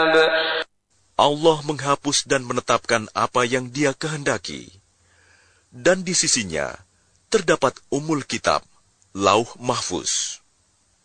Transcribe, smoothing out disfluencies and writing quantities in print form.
الكتاب Allah menghapus dan menetapkan apa yang Dia kehendaki. Dan di sisinya terdapat Ummul Kitab, Lauh Mahfuz.